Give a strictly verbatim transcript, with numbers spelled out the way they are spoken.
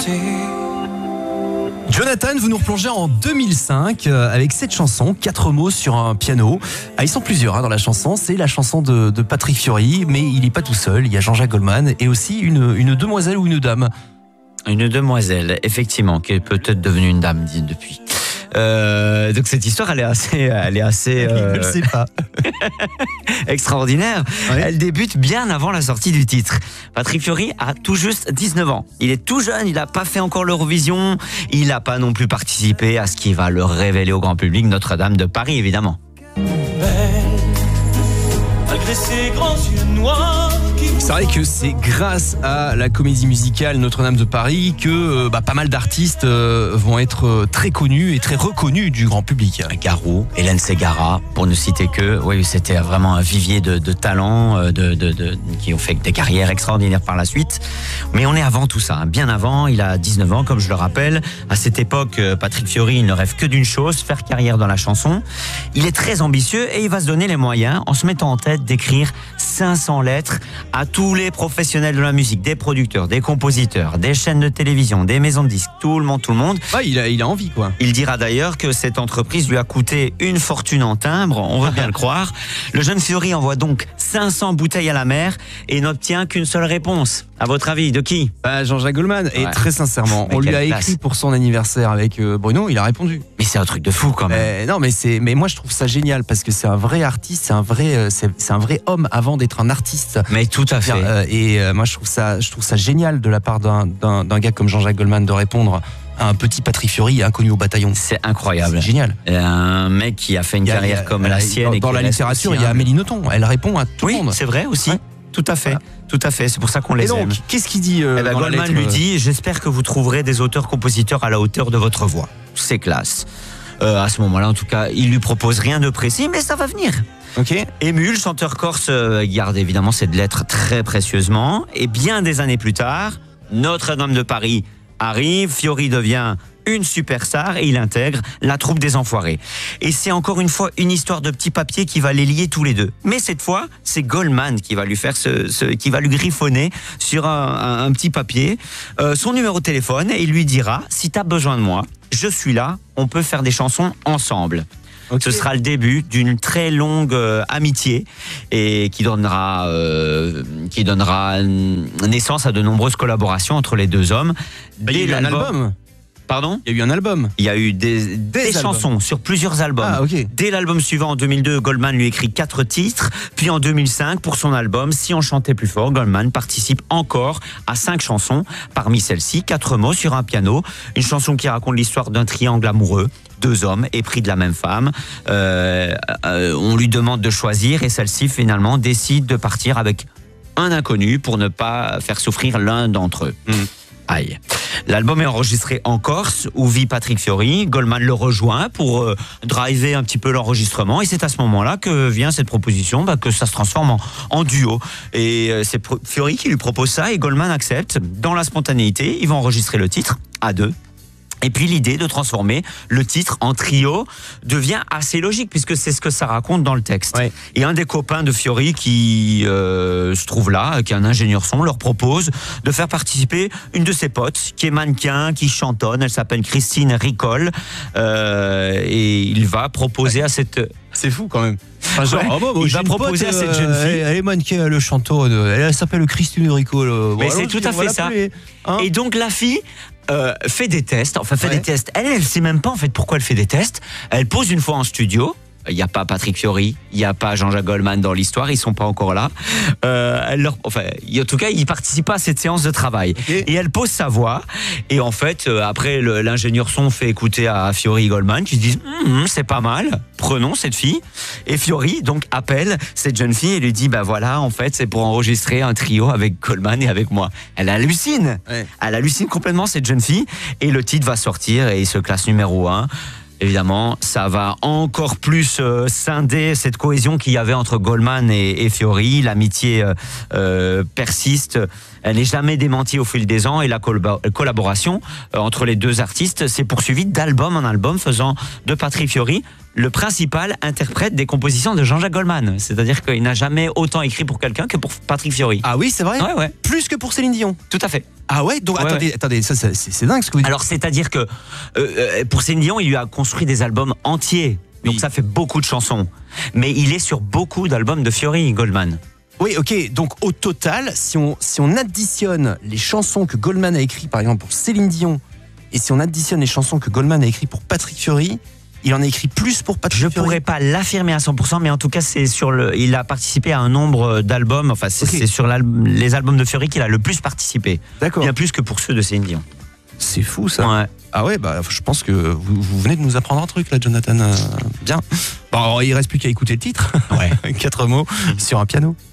Jonathan, vous nous replongez en deux mille cinq euh, avec cette chanson, quatre mots sur un piano. Ah, ils sont plusieurs hein, dans la chanson, c'est la chanson de, de Patrick Fiori, mais il n'est pas tout seul, il y a Jean-Jacques Goldman et aussi une, une demoiselle ou une dame. Une demoiselle, effectivement, qui est peut-être devenue une dame depuis. Euh, donc cette histoire, elle est assez, elle est assez euh, Je ne sais pas. extraordinaire. Ouais. Elle débute bien avant la sortie du titre. Patrick Fiori a tout juste dix-neuf ans. Il est tout jeune, il n'a pas fait encore l'Eurovision. Il n'a pas non plus participé à ce qui va le révéler au grand public, Notre-Dame de Paris, évidemment. Malgré ses grands yeux noirs. C'est vrai que c'est grâce à la comédie musicale Notre-Dame de Paris que euh, bah, pas mal d'artistes euh, vont être euh, très connus et très reconnus du grand public. Garou, Hélène Ségara, pour ne citer que. Oui, c'était vraiment un vivier de, de talents de, de, de, qui ont fait des carrières extraordinaires par la suite. Mais on est avant tout ça, hein. Bien avant. Il a dix-neuf ans, comme je le rappelle. À cette époque, Patrick Fiori, il ne rêve que d'une chose, faire carrière dans la chanson. Il est très ambitieux et il va se donner les moyens en se mettant en tête d'écrire cinq cents lettres à tous les professionnels de la musique, des producteurs, des compositeurs, des chaînes de télévision, des maisons de disques, tout le monde, tout le monde. Ouais, il a, il a envie quoi. Il dira d'ailleurs que cette entreprise lui a coûté une fortune en timbres, on veut bien le croire. Le jeune Fiori envoie donc cinq cents bouteilles à la mer et n'obtient qu'une seule réponse. À votre avis, de qui ? Bah, Jean-Jacques Goldman. Et Ouais. très sincèrement, Mais on lui quelle a classe. écrit pour son anniversaire avec euh, Bruno, il a répondu. Mais c'est un truc de fou quand même. Euh, non, mais c'est, mais moi je trouve ça génial parce que c'est un vrai artiste, c'est un vrai, euh, c'est, c'est un vrai homme avant d'être un artiste. Mais tout à fait. Euh, et euh, moi je trouve ça, je trouve ça génial de la part d'un, d'un, d'un gars comme Jean-Jacques Goldman de répondre à un petit Patrick Fiori inconnu au bataillon. C'est incroyable. C'est génial. Et un mec qui a fait une Il y a- carrière il y a- comme euh, la sienne. Dans, et dans qui la reste littérature, aussi il y a humble. Amélie Nothomb. Elle répond à tout Oui, le monde. c'est vrai aussi. Ouais. Tout à fait. Voilà. Tout à fait. C'est pour ça qu'on Et les donc, aime. qu'est-ce qu'il dit euh, Eh ben, dans la Goldman lettre, lui euh, dit: j'espère que vous trouverez des auteurs-compositeurs à la hauteur de votre voix. C'est classe. Euh, à ce moment-là, en tout cas, il lui propose rien de précis, mais ça va venir. Ok. Ému, le chanteur corse euh, garde évidemment cette lettre très précieusement. Et bien des années plus tard, Notre-Dame de Paris arrive, Fiori devient une superstar et il intègre la troupe des Enfoirés. Et c'est encore une fois une histoire de petit papier qui va les lier tous les deux. Mais cette fois, c'est Goldman qui va lui faire ce, ce qui va lui griffonner sur un, un, un petit papier euh, son numéro de téléphone et il lui dira: si t'as besoin de moi, je suis là, on peut faire des chansons ensemble. Ok. Ce sera le début d'une très longue euh, amitié et qui donnera, euh, qui donnera naissance à de nombreuses collaborations entre les deux hommes. Bah, il y a eu un album. Pardon ? Il y a eu un album. Il y a eu des, des, albums. chansons sur plusieurs albums. Ah, ok. Dès l'album suivant, en deux mille deux, Goldman lui écrit quatre titres. Puis en deux mille cinq, pour son album Si on chantait plus fort, Goldman participe encore à cinq chansons. Parmi celles-ci, quatre mots sur un piano. Une chanson qui raconte l'histoire d'un triangle amoureux. Deux hommes épris de la même femme. Euh, euh, on lui demande de choisir et celle-ci, finalement, décide de partir avec un inconnu pour ne pas faire souffrir l'un d'entre eux. Mm. Aïe. L'album est enregistré en Corse, où vit Patrick Fiori. Goldman le rejoint pour euh, driver un petit peu l'enregistrement. Et c'est à ce moment-là que vient cette proposition, bah, que ça se transforme en, en duo. Et euh, c'est Pro- Fiori qui lui propose ça et Goldman accepte. Dans la spontanéité, ils vont enregistrer le titre à deux. Et puis l'idée de transformer le titre en trio devient assez logique puisque c'est ce que ça raconte dans le texte. Ouais. Et un des copains de Fiori qui euh, se trouve là, qui est un ingénieur son, leur propose de faire participer une de ses potes qui est mannequin, qui chantonne. Elle s'appelle Christine Ricol euh, et il va proposer à cette... C'est fou quand même. Enfin, genre, Ouais, oh, bah, moi, il j'ai va une proposer pote, à cette euh, jeune fille. Elle, elle est mannequin, elle chantonne. Elle, elle s'appelle Christine Rico. Bon, Mais c'est allons-y, tout à on va fait ça. l'appeler, hein. Et donc la fille euh, fait des tests, enfin fait Ouais. des tests. Elle, elle sait même pas en fait pourquoi elle fait des tests. Elle pose une fois en studio. Il n'y a pas Patrick Fiori, il n'y a pas Jean-Jacques Goldman dans l'histoire, ils sont pas encore là. Euh, elle leur, enfin, en tout cas, ils participent pas à cette séance de travail. Okay. Et elle pose sa voix. Et en fait, euh, après, le, l'ingénieur son fait écouter à Fiori et Goldman, qui se disent hm, c'est pas mal, prenons cette fille. Et Fiori donc appelle cette jeune fille et lui dit bah voilà, en fait, c'est pour enregistrer un trio avec Goldman et avec moi. Elle hallucine, Ouais. elle hallucine complètement cette jeune fille. Et le titre va sortir et il se classe numéro un. Évidemment, ça va encore plus euh, scinder cette cohésion qu'il y avait entre Goldman et, et Fiori. L'amitié euh, euh, persiste Elle n'est jamais démentie au fil des ans et la collaboration entre les deux artistes s'est poursuivie d'album en album, faisant de Patrick Fiori le principal interprète des compositions de Jean-Jacques Goldman. C'est-à-dire qu'il n'a jamais autant écrit pour quelqu'un que pour Patrick Fiori. Ah oui, c'est vrai. Ouais, ouais. Plus que pour Céline Dion. Tout à fait. Ah ouais, donc ouais, attendez, ouais. attendez, ça, c'est, c'est dingue ce que vous dites. Alors c'est-à-dire que euh, pour Céline Dion, il lui a construit des albums entiers. Donc oui. ça fait beaucoup de chansons. Mais il est sur beaucoup d'albums de Fiori, Goldman. Oui, ok. Donc au total, si on, si on additionne les chansons que Goldman a écrites, par exemple pour Céline Dion, et si on additionne les chansons que Goldman a écrites pour Patrick Fiori, il en a écrit plus pour Patrick Je Fiori. pourrais pas l'affirmer à cent pour cent, mais en tout cas, c'est sur le. Il a participé à un nombre d'albums. Enfin, c'est, okay. c'est sur les albums de Fiori qu'il a le plus participé. D'accord. Bien plus que pour ceux de Céline Dion. C'est fou ça. Ouais. Ah ouais, bah je pense que vous, vous venez de nous apprendre un truc là, Jonathan. Euh, bien. Bon, il reste plus qu'à écouter le titre. Ouais. Quatre mots sur un piano.